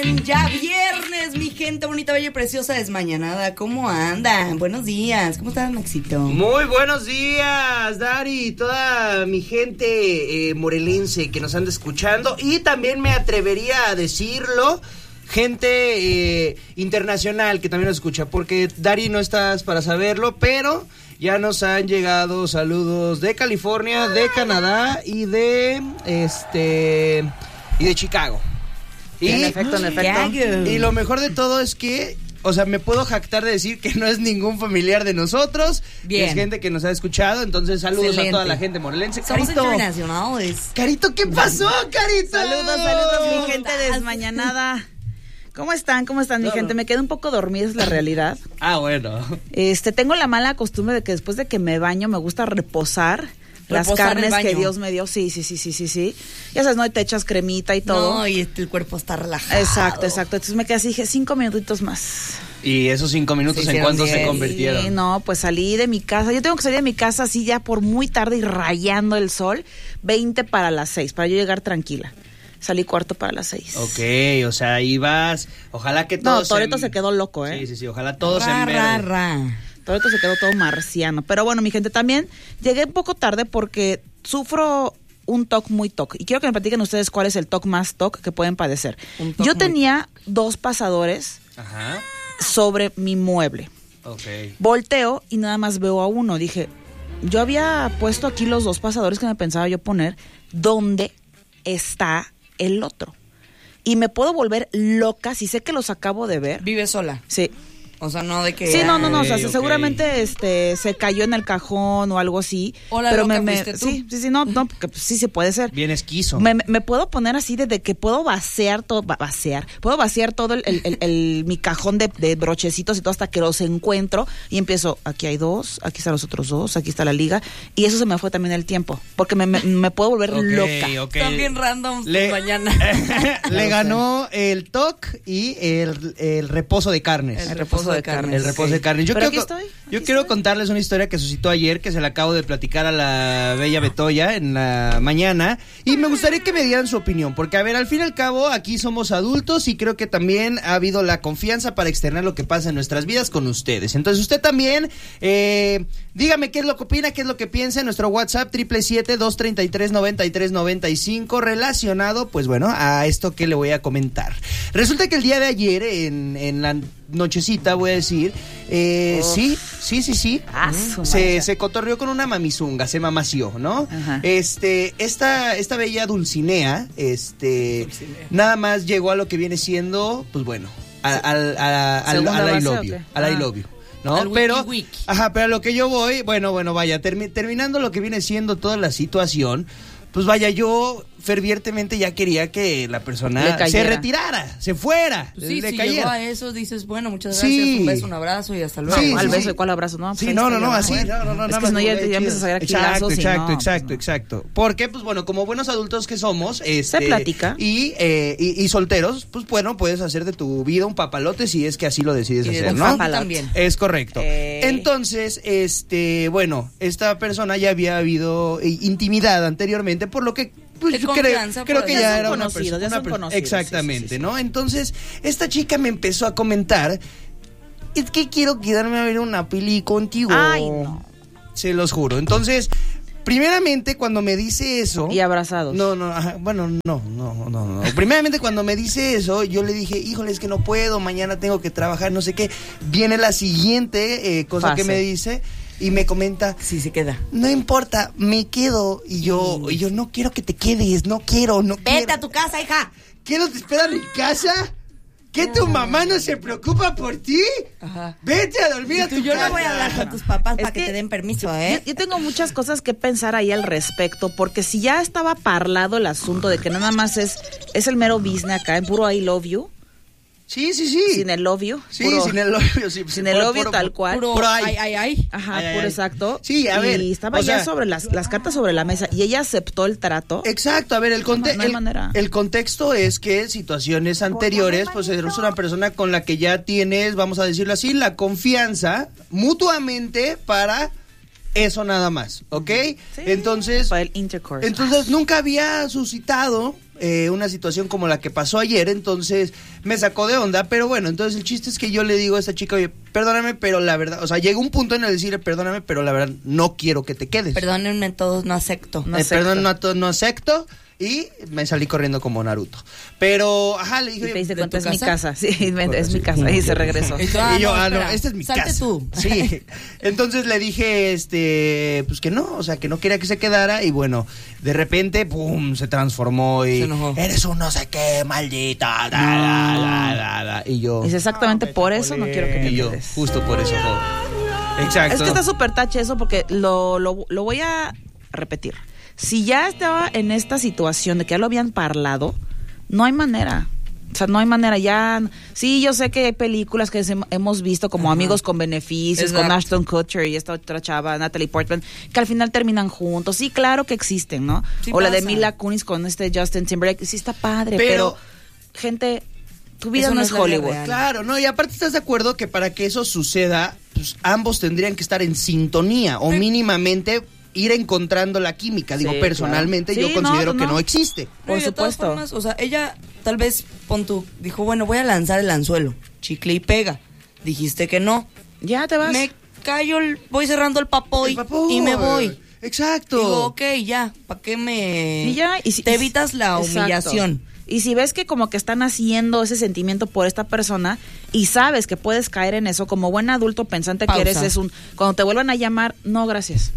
Ya viernes, mi gente bonita, bella y preciosa, desmañanada. ¿Cómo andan? Buenos días. ¿Cómo estás, Maxito? Muy buenos días, Dari, toda mi gente morelense que nos anda escuchando. Y también me atrevería a decirlo, gente internacional que también nos escucha, porque Dari no estás para saberlo, pero ya nos han llegado saludos de California, de Canadá y de Chicago. En efecto. Y lo mejor de todo es que, o sea, me puedo jactar de decir que no es ningún familiar de nosotros. Bien. Es gente que nos ha escuchado, entonces saludos Excelente. a toda la gente morelense. Somos Carito. internacionales. Carito, ¿qué pasó, Carito? Saludos, mi gente desmañanada. ¿Cómo están, mi gente? Me quedé un poco dormida, es la realidad. Ah, bueno. Tengo la mala costumbre de que después de que me baño me gusta reposar las carnes que Dios me dio. Sí. Ya sabes, ¿no? Y te echas cremita y todo. No, y el cuerpo está relajado. Exacto. Entonces me quedé así, dije, 5 minutitos más. ¿Y esos 5 minutos Sí, en cuánto bien. se convirtieron? Sí, no, pues salí de mi casa. Yo tengo que salir de mi casa así ya por muy tarde y rayando el sol. 20 para las 6, para yo llegar tranquila. Salí 4 para las 6. Ok, o sea, ibas, ojalá que todos... No, Toretto se quedó loco, ¿eh? Sí, ojalá todos en verde. Toretto se quedó todo marciano. Pero bueno, mi gente, también llegué un poco tarde porque sufro un TOC muy TOC. Y quiero que me platiquen ustedes cuál es el TOC más TOC que pueden padecer. Yo tenía 2 pasadores Ajá, sobre mi mueble. ok. Volteo y nada más veo a uno. Dije, yo había puesto aquí los 2 pasadores que me pensaba yo poner. ¿Dónde está el otro? Y me puedo volver loca si sé que los acabo de ver. ¿Vive sola? Sí. O sea, no de que... Sí, no, o sea, Ok. seguramente se cayó en el cajón o algo así. O la pero loca me fuiste tú. Sí, no, porque pues, sí se puede ser. Bien esquizo. Me puedo poner así desde que puedo vaciar todo, puedo vaciar todo mi cajón de brochecitos y todo hasta que los encuentro y empiezo, aquí hay 2, aquí están los otros 2, aquí está la liga, y eso se me fue también el tiempo, porque me puedo volver loca. Ok. Están bien random mañana. Le ganó el TOC y el reposo de carnes. El reposo de carne. El reposo de carne. Pero aquí estoy. Yo quiero contarles una historia que suscitó ayer, que se la acabo de platicar a la bella Betoya en la mañana, y me gustaría que me dieran su opinión, porque a ver, al fin y al cabo aquí somos adultos y creo que también ha habido la confianza para externar lo que pasa en nuestras vidas con ustedes. Entonces usted también, dígame qué es lo que opina, qué es lo que piensa en nuestro WhatsApp 777-233-9395 relacionado, pues bueno, a esto que le voy a comentar. Resulta que el día de ayer en la nochecita, voy a decir, sí. Se cotorreó con una mamizunga, se mamació, ¿no? Ajá. Esta bella Dulcinea, nada más llegó a lo que viene siendo, pues bueno, al I love you, al I love you, ¿no? Al Pero, wiki. pero a lo que yo voy, bueno, vaya, terminando lo que viene siendo toda la situación, pues vaya, yo fervientemente ya quería que la persona se retirara, se fuera, Pues sí, le si cayera. llegó a eso, dices, bueno, muchas gracias, Sí. un beso, un abrazo y hasta luego. Sí, ¿Cuál sí, beso sí. y cuál abrazo? No, Sí, pues, no, ahí está, así, bueno. no, Es nada que más si no, ya chido. empiezas a ver aquí lazos y no, Exacto. Porque, pues bueno, como buenos adultos que somos, se platica. Y solteros, pues bueno, puedes hacer de tu vida un papalote si es que así lo decides Y de hacer, tu ¿no? familia también. Es correcto. Entonces, bueno, esta persona ya había habido intimidad anteriormente, por lo que pues De yo confianza, creo pues. que Ya ya son era una conocidos, ya persona, son conocidos. exactamente, Sí. ¿no? Entonces, esta chica me empezó a comentar, es que quiero quedarme a ver una peli contigo. Ay, no. Se los juro. Entonces, primeramente cuando me dice eso, Y abrazados. no. Primeramente cuando me dice eso, yo le dije, híjole, es que no puedo, mañana tengo que trabajar, no sé qué. Viene la siguiente cosa Fase. que me dice y me comenta, Sí, se queda. no importa, me quedo. Y yo no quiero que te quedes, no quiero. Vete a tu casa, hija. ¿Qué no te espera en mi casa? ¿Qué tu mamá no se preocupa por ti? Ajá. Vete a dormir a tu Yo casa. no voy a hablar con tus papás Es para que que te den permiso, ¿eh? Yo tengo muchas cosas que pensar ahí al respecto, porque si ya estaba parlado el asunto de que nada más es el mero business acá, en puro I love you, Sí. sin el love you, Sí, puro- sin el obvio, sí. sin el obvio tal cual. Puro Puro ay. ay. Ajá, Ay, puro ay. exacto. Sí, a ver, Y estaba o ya sea, sobre las cartas sobre la mesa y ella aceptó el trato. Exacto, a ver, No hay manera. el contexto es que situaciones anteriores, pues eres una persona con la que ya tienes, vamos a decirlo así, la confianza mutuamente para eso nada más, ¿ok? Sí, Entonces, para el intercourse. nunca había suscitado una situación como la que pasó ayer, entonces me sacó de onda, pero bueno, entonces el chiste es que yo le digo a esta chica, oye, perdóname, pero la verdad, o sea, llegó un punto en el decirle, perdóname, pero la verdad no quiero que te quedes. Perdónenme todos, no acepto. Perdón, no acepto. Y me salí corriendo como Naruto. Pero, ajá, le dije... Y te diste ¿de cuenta, tu es mi casa? casa. Sí, es mi casa. Y se regresó. Y yo, espera, esta es mi salte casa. tú. Sí. Entonces le dije, pues que no, o sea, que no quería que se quedara. Y bueno, de repente, pum, se transformó y... Se enojó. Eres un no sé qué, maldita. Y yo... Es exactamente por eso no quiero que te Y yo, quedes. justo por eso, joven. Exacto. Es que está súper tache eso porque lo voy a repetir. Si ya estaba en esta situación de que ya lo habían parlado, no hay manera. O sea, no hay manera ya. Sí, yo sé que hay películas que hemos visto como Amigos con Beneficios, Exacto. con Ashton Kutcher y esta otra chava, Natalie Portman, que al final terminan juntos. Sí, claro que existen, ¿no? Sí o la de pasa. Mila Kunis con Justin Timberlake. Sí está padre, Pero- pero gente, tu vida Eso no no es es la vida Hollywood. real. Claro, no, y aparte estás de acuerdo que para que eso suceda, pues ambos tendrían que estar en sintonía o mínimamente ir encontrando la química. Digo, Sí, personalmente claro. yo Sí, considero no. que no existe. Por Y de todas supuesto. formas, o sea, ella tal vez, pon tú, dijo, bueno, voy a lanzar el anzuelo, chicle y pega. Dijiste que no. Ya te vas. Me callo, voy cerrando el papoy, El papoy. y me voy. Exacto. Digo, ok, ya, ¿para qué me...? Y ya, y si- te evitas la Exacto. humillación. Y si ves que como que están haciendo ese sentimiento por esta persona y sabes que puedes caer en eso, como buen adulto pensante Pausa. que eres, cuando te vuelvan a llamar, no, gracias.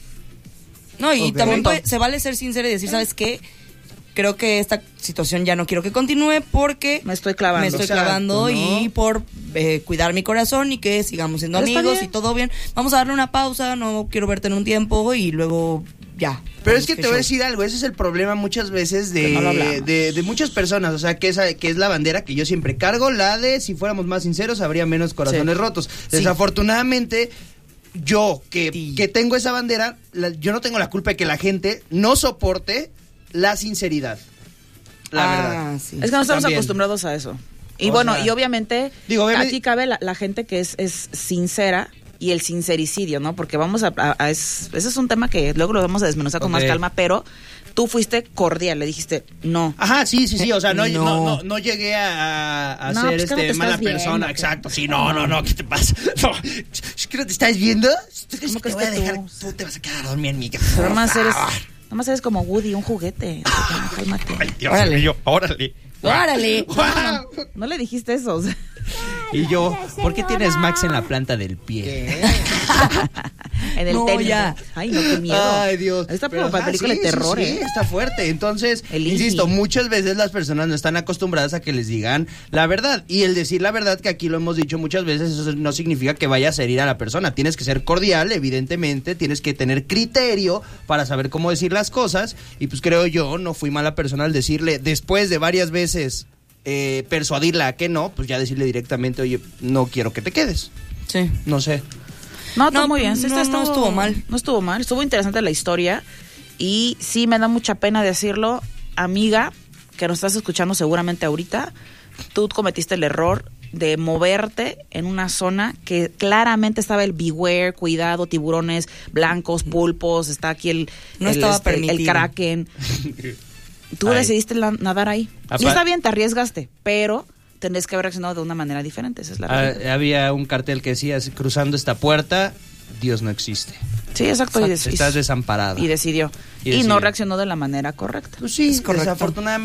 No, y Ok. también Punto. se vale ser sincero y decir, ¿sabes qué? Creo que esta situación ya no quiero que continúe porque Me estoy clavando. me estoy Exacto, clavando ¿no? y por cuidar mi corazón y que sigamos siendo Pero está amigos bien. y todo bien. Vamos a darle una pausa, no quiero verte en un tiempo y luego ya. Pero Vamos, es que qué te voy a show. decir algo, ese es el problema muchas veces Que no lo de, hablamos. de muchas personas, o sea, que es la bandera que yo siempre cargo, la de si fuéramos más sinceros habría menos corazones Sí. rotos. Sí. Desafortunadamente, yo Sí. que tengo esa bandera, yo no tengo la culpa de que la gente no soporte la sinceridad. La verdad. Sí. Es que no estamos También. acostumbrados a eso. Y O bueno, sea, y obviamente, digo, obviamente- aquí cabe la gente que es sincera y el sincericidio, ¿no? Porque vamos ese es un tema que luego lo vamos a desmenuzar con Ok. más calma, pero tú fuiste cordial, le dijiste no. Ajá, sí, o sea, no, No. no, no, no llegué a No, ser pues que no te mala estás viendo, persona, ¿qué? exacto. Sí, no, ¿qué te pasa? No, ¿qué no te estás viendo? ¿Tú crees ¿Cómo que te crees voy a que dejar? tú? Tú te vas a quedar a dormir en mi casa. Pero por Nada favor. más eres como Woody, un juguete. Ya, cálmate. Ay, Dios Órale. mío, órale. ¡Órale! Guau. No le dijiste eso. O sea, Y yo, ¿por qué tienes Max en la planta del pie? en el No, tenis. ya. Ay, no, qué miedo. Ay, Dios. Está Pero, como para ajá, película sí, de terror, sí, está fuerte. Entonces, El insisto, Ingi. muchas veces las personas no están acostumbradas a que les digan la verdad. Y el decir la verdad, que aquí lo hemos dicho muchas veces, eso no significa que vayas a herir a la persona. Tienes que ser cordial, evidentemente. Tienes que tener criterio para saber cómo decir las cosas. Y pues creo yo, no fui mala persona al decirle, después de varias veces persuadirla a que no, pues ya decirle directamente, oye, no quiero que te quedes. Sí. No sé. No, todo No, muy bien. no, no estuvo mal. No estuvo mal. Estuvo interesante la historia. Y sí me da mucha pena decirlo, amiga, que nos estás escuchando seguramente ahorita. Tú cometiste el error de moverte en una zona que claramente estaba el beware, cuidado, tiburones blancos, pulpos, está aquí el el permitido. kraken. Tú Ay. decidiste nadar ahí. Apa- Y está bien, te arriesgaste, pero tendrías que haber reaccionado de una manera diferente. Esa es la realidad. Había un cartel que decía, cruzando esta puerta, Dios no existe. Sí, exacto. Estás desamparada. Y decidió. Y Y decidió. no reaccionó de la manera correcta. Pues sí, Es correcto. desafortunadamente.